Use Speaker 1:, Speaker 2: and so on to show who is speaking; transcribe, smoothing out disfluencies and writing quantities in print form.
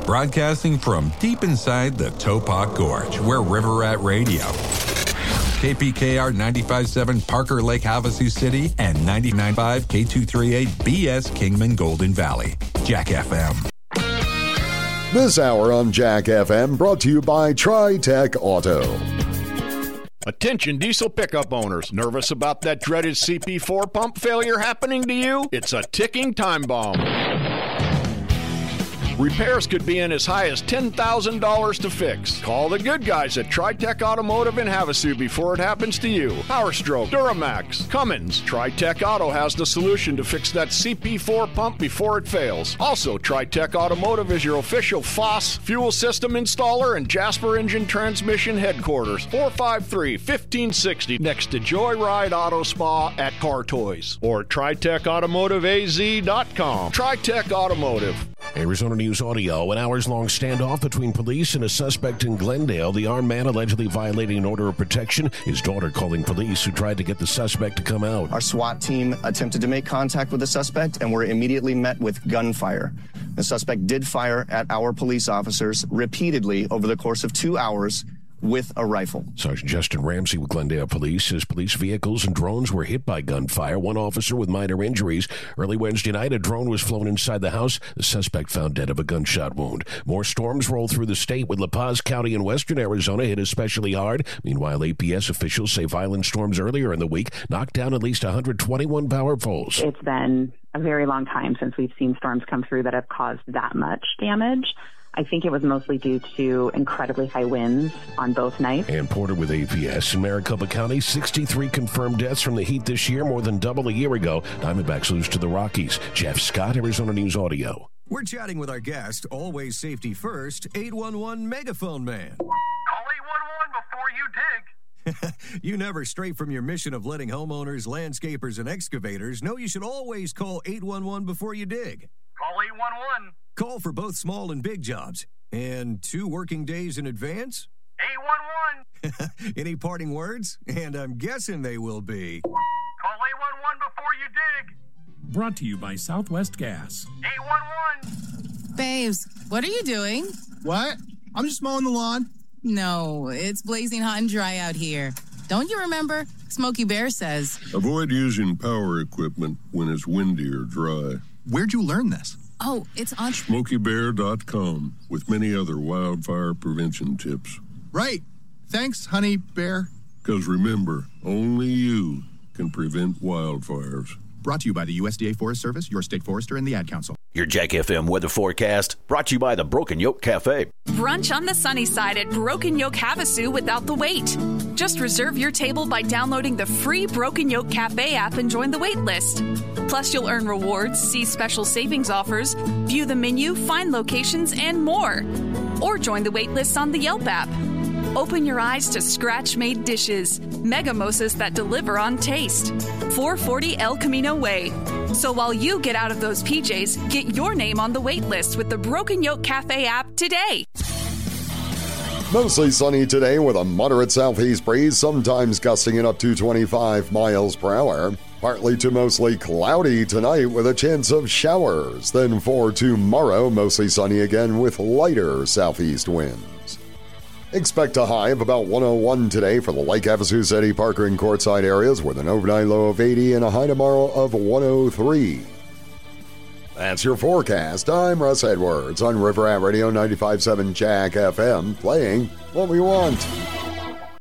Speaker 1: Broadcasting from deep inside the Topak Gorge, we're River Rat Radio. KPKR 95.7 Parker Lake Havasu City and 99.5 K238 BS Kingman Golden Valley. Jack FM.
Speaker 2: This hour on Jack FM brought to you by Tri-Tech Auto.
Speaker 3: Attention diesel pickup owners, nervous about that dreaded CP4 pump failure happening to you? It's a ticking time bomb. Repairs could be in as high as $10,000 to fix. Call the good guys at Tri-Tech Automotive in Havasu before it happens to you. PowerStroke, Duramax, Cummins. Tri-Tech Auto has the solution to fix that CP4 pump before it fails. Also, Tri-Tech Automotive is your official FOSS fuel system installer and Jasper Engine Transmission headquarters. 453-1560 next to Joyride Auto Spa at Car Toys or TriTechAutomotiveAZ.com. Tri-Tech Automotive.
Speaker 4: Arizona News Audio, an hours-long standoff between police and a suspect in Glendale. The armed man allegedly violating an order of protection. His daughter calling police, who tried to get the suspect to come out.
Speaker 5: Our SWAT team attempted to make contact with the suspect and were immediately met with gunfire. The suspect did fire at our police officers repeatedly over the course of 2 hours with a rifle.
Speaker 4: Sergeant Justin Ramsey with Glendale Police says police vehicles and drones were hit by gunfire. One officer with minor injuries. Early Wednesday night, a drone was flown inside the house. The suspect found dead of a gunshot wound. More storms roll through the state, with La Paz County in western Arizona hit especially hard. Meanwhile, APS officials say violent storms earlier in the week knocked down at least 121 power poles.
Speaker 6: It's been a very long time since we've seen storms come through that have caused that much damage. I think it was mostly due to incredibly high winds on both nights.
Speaker 4: Ann Porter with APS. In Maricopa County, 63 confirmed deaths from the heat this year, more than double a year ago. Diamondbacks lose to the Rockies. Jeff Scott, Arizona News Audio.
Speaker 7: We're chatting with our guest, always safety first, 811 Megaphone Man.
Speaker 8: Call 811 before you dig.
Speaker 7: You never stray from your mission of letting homeowners, landscapers, and excavators know you should always call 811 before you dig.
Speaker 8: Call 811.
Speaker 7: Call for both small and big jobs. And 2 working days in advance?
Speaker 8: 811.
Speaker 7: Any parting words? And I'm guessing they will be.
Speaker 8: Call 811 before you dig.
Speaker 9: Brought to you by Southwest Gas.
Speaker 8: 811.
Speaker 10: Babes, what are you doing?
Speaker 11: What? I'm just mowing the lawn.
Speaker 10: No, it's blazing hot and dry out here. Don't you remember? Smokey Bear says,
Speaker 12: avoid using power equipment when it's windy or dry.
Speaker 11: Where'd you learn this?
Speaker 10: Oh, it's on
Speaker 12: SmokeyBear.com with many other wildfire prevention tips.
Speaker 11: Right. Thanks, Honey Bear.
Speaker 12: Because remember, only you can prevent wildfires.
Speaker 11: Brought to you by the USDA Forest Service, your state forester, and the Ad Council.
Speaker 13: Your Jack FM weather forecast brought to you by the Broken Yoke Cafe.
Speaker 14: Brunch on the sunny side at Broken Yoke Havasu without the wait. Just reserve your table by downloading the free Broken Yoke Cafe app and join the wait list. Plus, you'll earn rewards, see special savings offers, view the menu, find locations, and more. Or join the wait lists on the Yelp app. Open your eyes to scratch-made dishes, megamosas that deliver on taste. 440 El Camino Way. So while you get out of those PJs, get your name on the wait list with the Broken Yoke Cafe app today.
Speaker 2: Mostly sunny today with a moderate southeast breeze, sometimes gusting in up to 25 miles per hour. Partly to mostly cloudy tonight with a chance of showers. Then for tomorrow, mostly sunny again with lighter southeast winds. Expect a high of about 101 today for the Lake Havasu City, Parker, and Quartzsite areas with an overnight low of 80 and a high tomorrow of 103. That's your forecast. I'm Russ Edwards on River Rat Radio 95.7 Jack FM, playing what we want.